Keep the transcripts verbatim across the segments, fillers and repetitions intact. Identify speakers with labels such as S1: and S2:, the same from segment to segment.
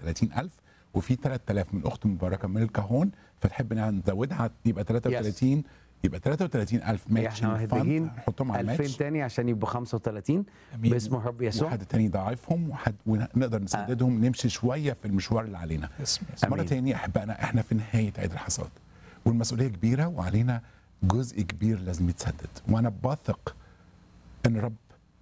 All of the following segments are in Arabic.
S1: وثلاثين ألف، وفي ثلاثة آلاف من اخت مباركه من الكهون، فتحب نزودها يبقى ثلاثة وثلاثين، يبقى ثلاثة وثلاثين ألف
S2: احنا محتاجين
S1: نحطهم على
S2: ألفين
S1: الماتش
S2: تاني عشان يبقوا خمسة وثلاثين باسم الرب يسوع.
S1: وحد تاني ضاعفهم وحد ونقدر نسددهم. آه. نمشي شويه في المشوار اللي علينا. مره تانية احبائنا، احنا في نهايه عيد الحصاد والمسؤوليه كبيره وعلينا جزء كبير لازم يتسدد، وانا بثق ان الرب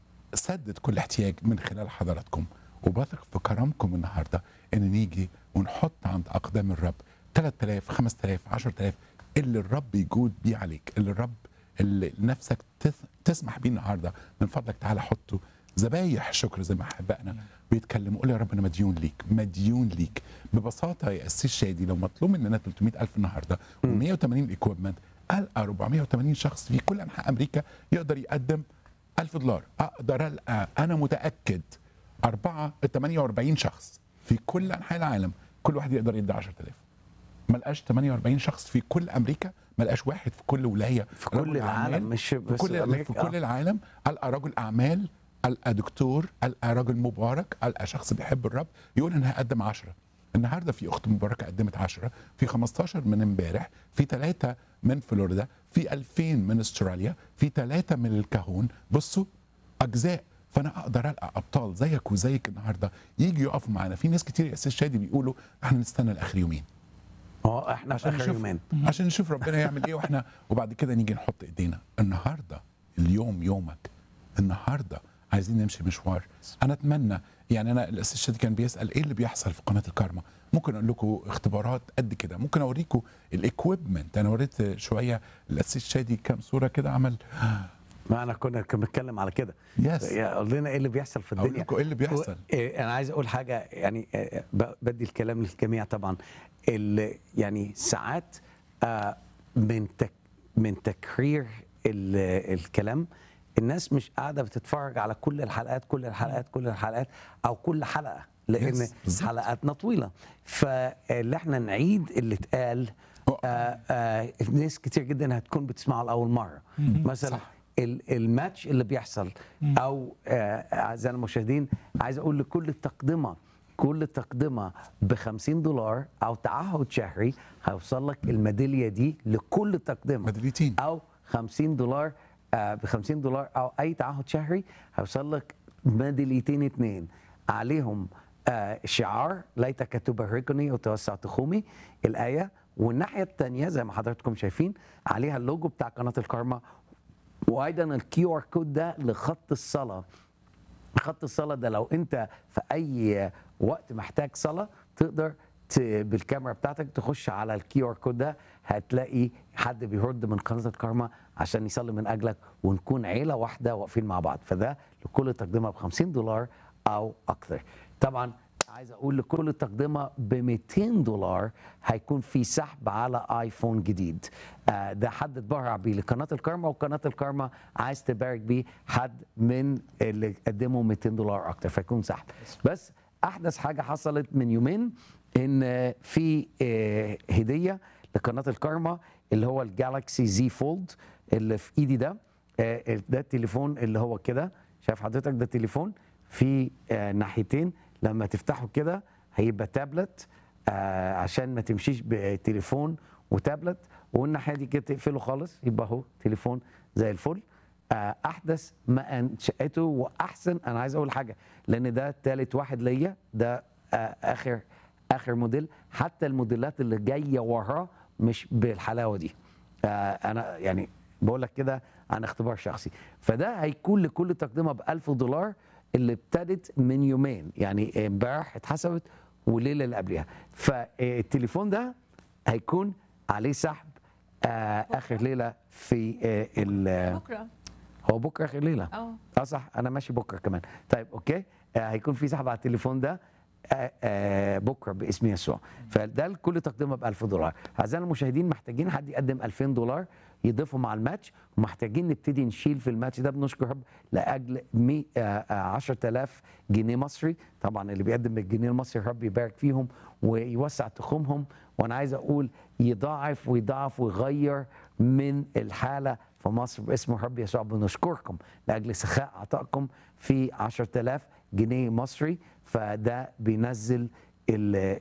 S1: سدد كل احتياج من خلال حضراتكم، وبثق في كرمكم النهارده ان نيجي ونحط عند اقدام الرب ثلاثة آلاف خمسة آلاف عشرة آلاف اللي الرب يجود بيه عليك، اللي الرب اللي نفسك تسمح بيه النهارده. من فضلك تعالى حطه ذبايح شكر زي ما احبائنا بيتكلموا. قول يا رب انا مديون ليك، مديون ليك. ببساطه يا اسيس شادي، لو مطلوب مننا ثلاثمائة ألف النهارده ومئة وثمانين ايكويبمنت، القى أربعمائة وثمانين شخص في كل انحاء امريكا يقدر يقدم ألف دولار. اقدر القى، انا متاكد أربعة ثمانية وأربعين شخص في كل انحاء العالم كل واحد يقدر يدي عشرة آلاف. ما لقاش ثمانية وأربعين شخص في كل امريكا، ما لقاش واحد في كل ولايه
S2: في كل العالم، مش بس
S1: في كل
S2: أمريكا.
S1: في كل العالم. القى رجل اعمال، القى دكتور، القى راجل مبارك، القى شخص بيحب الرب يقول انا هقدم عشرة. النهارده في اخت مباركه قدمت عشرة، في خمستاشر من امبارح، في ثلاثه من فلوريدا، في ألفين من استراليا، في ثلاثه من الكهون. بصوا اجزاء. فانا اقدر القى ابطال زيك وزيك النهارده يجي يقفوا معانا. في ناس كتير يا استاذ شادي بيقولوا احنا نستنى الاخر يومين،
S2: اه احنا في اخر يومين
S1: عشان نشوف ربنا يعمل ايه، واحنا وبعد كده نيجي نحط ايدينا. النهارده اليوم يومك، النهارده عايزين نمشي مشوار. انا اتمنى يعني، انا الاستاذ شادي كان بيسال ايه اللي بيحصل في قناه الكارما، ممكن اقول لكم اختبارات قد كده، ممكن اوريكم الاكويبمنت. انا وريت شويه الاستاذ شادي كام صوره كده، عمل
S2: ما انا كنا بنتكلم على كده.
S1: يس.
S2: قول لنا ايه اللي بيحصل في
S1: اقول
S2: الدنيا.
S1: لكم ايه اللي بيحصل.
S2: انا عايز اقول حاجه يعني، بدي الكلام للجميع طبعا. اللي يعني ساعات من تك من تكرير الكلام، الناس مش قاعده بتتفرج على كل الحلقات كل الحلقات كل الحلقات او كل حلقه، لان
S1: yes,
S2: حلقاتنا طويله. فاللي احنا نعيد اللي اتقال، آه آه ناس كتير جدا هتكون بتسمعه لاول مره. مثلا صح. الماتش اللي بيحصل، او اعزائنا المشاهدين، عايز اقول لكل التقدمه كل تقدمه ب خمسين دولار او تعهد شهري هيوصل لك الميداليه دي لكل تقدمه.
S1: ميداليتين.
S2: او خمسين دولار ب خمسين دولار او اي تعهد شهري هيوصل لك ميداليتين اتنين عليهم آه شعار ليتك تباركني وتوسع تخومي الايه، والناحيه الثانيه زي ما حضراتكم شايفين عليها اللوجو بتاع قناه الكارما، وايضا الكيو ار كود ده لخط الصلاه. خط الصلاه ده لو انت في اي وقت محتاج صلاه تقدر بالكاميرا بتاعتك تخش على الكيو ار كود ده، هتلاقي حد بيرد من قناه الكارما عشان يصلي من اجلك، ونكون عيله واحده واقفين مع بعض. فده لكل تقدمه ب خمسين دولار او اكثر. طبعا عايز اقول لكل تقدمه ب مئتين دولار هيكون في سحب على ايفون جديد. آه ده حد اتبرع بيه لقناه الكارما، وقناه الكارما عايز تبارك بيه حد من اللي قدموا مئتين دولار اكتر، فيكون سحب. بس احدث حاجه حصلت من يومين ان في آه هديه لقناه الكارما اللي هو الجالاكسي زي فولد اللي في ايدي ده. آه ده التليفون اللي هو كده، شايف حضرتك؟ ده تليفون في آه ناحيتين، لما تفتحه كده هيبقى تابلت، آه عشان ما تمشيش بتليفون وتابلت، والناحيه دي كده تقفله خالص يبقى اهو تليفون زي الفل. آه احدث ما انشاته واحسن. انا عايز اقول حاجه، لان ده ثالث واحد ليا، ده آه اخر اخر موديل. حتى الموديلات اللي جايه وراه مش بالحلاوه دي. آه انا يعني بقول لك كده عن اختبار شخصي. فده هيكون لكل تقدمه ب ألف دولار اللي ابتدت من يومين، يعني امبارح اتحسبت والليله اللي قبلها. فالتليفون ده هيكون عليه سحب آه اخر ليله في آه
S3: بكره.
S2: هو بكره اخر ليله؟ اه اه صح، انا ماشي بكره كمان. طيب اوكي، آه هيكون في سحب على التليفون ده آه آه بكره باسم يسوع. فده لكل تقدمه ب ألف دولار. اعزائنا المشاهدين، محتاجين حد يقدم ألفين دولار يضيفوا مع الماتش، ومحتاجين نبتدي نشيل في الماتش ده. بنشكر رب لاجل عشرة آلاف جنيه مصري. طبعا اللي بيقدم بالجنيه المصري رب يبارك فيهم ويوسع تخومهم، وانا عايز اقول يضاعف ويضاعف ويغير من الحاله في مصر باسم الرب يسوع. بنشكركم لاجل سخاء عطائكم في عشرة آلاف جنيه مصري، فده بينزل ال-